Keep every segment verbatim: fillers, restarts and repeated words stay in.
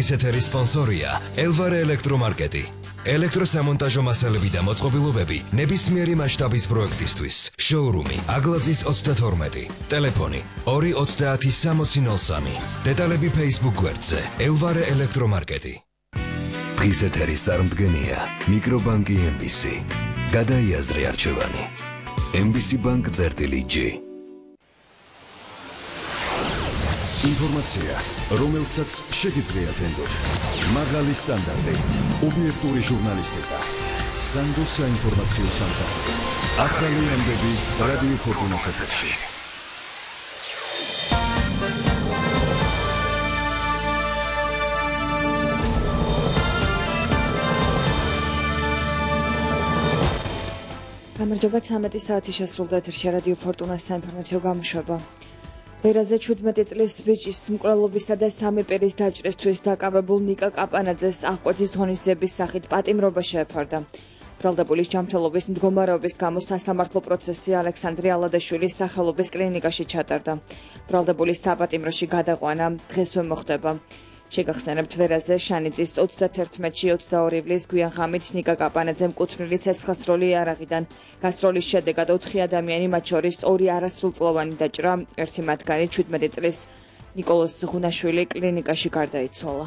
დღის ეთერის სპონსორია ელვარე ელექტრომარკეტი. ელექტროსამონტაჟო მასალები და მოწყობილობები ნებისმიერი მასშტაბის პროექტისთვის. შოურუმი აგლაძის ოცდათორმეტი. ტელეფონი ორი ოცდაათი სამოცი ნოლ სამი. დეტალები Facebook გვერდზე ელვარე ელექტრომარკეტი. დღის ეთერის წარმდგენია მიკრობანკი ემ ბი სი. გადაიაზრე არჩევანი. ემ ბი სი ბანკ წერტილი ჯი. ინფორმაცია, რომელსაც შეგიძლიათ ენდოთ. მაღალი სტანდარტი, ობიექტური ჟურნალისტიკა. სანდო საინფორმაციო სამსახური. ახალი ამბები რადიო ფორტუნას ეთერში. გამარჯობა, ცამეტი საათი შესრულდა ეთერში რადიო ფორტუნას საინფორმაციო გამოშვება. ბერაზე შვიდმეტი წლის ბიჭის მკვლელობისა და სამი პირის დაჭრისთვის დაკავებულ ნიკა კაპანაძეს აღკვეთის ღონისძიების სახით პატიმრობა შეეფარდა. ბრალდებულის ჯანმრთელობის მდგომარეობის გამო სასამართლო პროცესი ალექსანდრე ალადაშვილის სახელობის კლინიკაში ჩატარდა. ბრალდებულის საპატიმროში გადაყვანა დღესვე მოხდება. შეგახსენებთ, ვერაზე შანიძის ოცდათერთმეტში ოცდაორი ივლის გვიანღამით ნიკა კაპანაძემ კუთვნილი ცეცხლსროლი იარაღიდან გასროლის შედეგად ოთხი ადამიანი, მათ შორის ორი არასრულწლოვანი დაჭრა, ერთი მათგანი შვიდმეტი წლის ნიკოლოზ ზღუნაშვილი კლინიკაში გარდაიცვალა.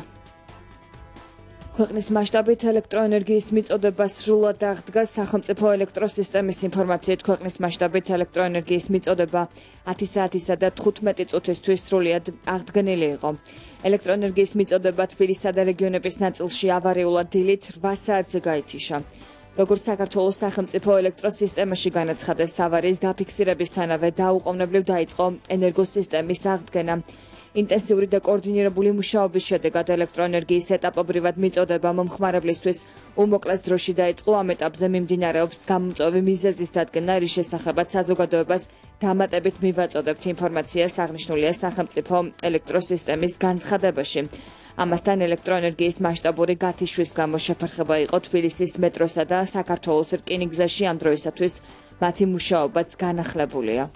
ქვეყნის მასშტაბით ელექტროენერგიის მიწოდება სრულად აღდგა. სახელმწიფო ელექტროსისტემის ინფორმაციით, ქვეყნის მასშტაბით ელექტროენერგიის მიწოდება ათი საათისა და თხუთმეტი წუთისთვის სრულად აღდგენილი იყო. ელექტროენერგიის მიწოდება თბილისსა და რეგიონების ნაწილში ავარიულად დილით რვა საათზე გაითიშა. როგორც საქართველოს სახელმწიფო ელექტროსისტემაში განაცხადეს, ავარიის დაფიქსირებისთანავე დაუყოვნებლივ დაიწყო ენერგოსისტემის აღდგენა. ინტენსიური და კოორდინირებული მუშაობის შედეგად ელექტროენერგიის ეტაპობრივად მიწოდება მომხმარებლისთვის უმოკლეს დროში დაიწყო. ამ ეტაპზე მიმდინარეობს გამომწვევი მიზეზის დადგენა, რის შესახებაც საზოგადოებას დამატებით მივაწოდებთ ინფორმაციას აღნიშნულია სახელმწიფო ელექტროსისტემის განცხადებაში. ამასთან ელექტროენერგიის მასშტაბური გათიშვის გამო შეფერხება იყო თბილისის მეტროსა და საქართველოს რკინიგზაში. ამ დროისათვის მათი მუშაობაც განახლებულია.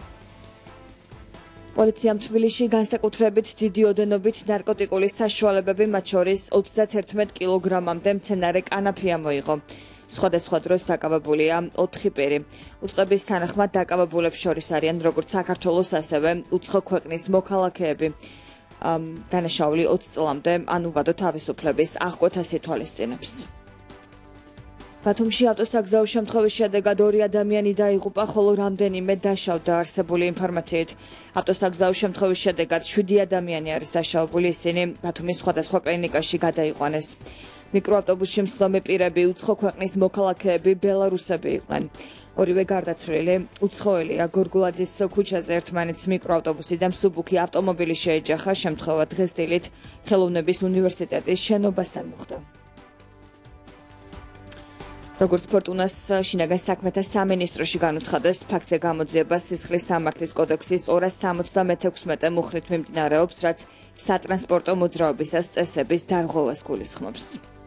პოლიციამ თბილისში განსაკუთრებით დიდი ოდენობით ნარკოტიკული საშუალებები, მათ შორის ოცდათერთმეტ კილოგრამამდე მცენარე კანაფი ამოიღო. სხვადასხვა დროს დაკავებულია ოთხი პირი. უწყების თანახმად დაკავებულებს შორის არიან როგორც საქართველოს, ასევე უცხო ქვეყნის მოქალაქეები. დანაშაული ოცი წლამდე, ანუ ვადო თავისუფლების აღკვეთას ითვალისწინებს. ბათუმში ავტოსაგზაო შემთხვევის შედეგად ორი ადამიანი დაიღუპა, ხოლო რამდენიმე დაშავდა. არსებული ინფორმაციით, ავტოსაგზაო შემთხვევის შედეგად შვიდი ადამიანი არის დაშავებული, ისინი ბათუმის სხვადასხვა კლინიკაში გადაიყვანეს. მიკროავტობუსში მსხდომი პირები უცხო ქვეყნის მოქალაქეები, ბელარუსები იყვნენ. ორივე გარდაცვლილი უცხოელია. გორგულაძის ქუჩაზე ერთმანეთს მიკროავტობუსი და მსუბუქი ავტომობილი შეეჯახა. შემთხვევა დღეს დილით ხელოვნების უნივერსიტეტის შენობასთან მოხდა. როგორც ფორტუნას შინაგან საქმეთა სამინისტროში განუცხადეს, ფაქტზე გამოძიება სისხლის სამართლის კოდექსის ორას სამოცდამეექვსმეტე მუხრით მიმდინარეობს, რაც სატრანსპორტო მოძრაობისას წესების დარღვევას გულისხმობს.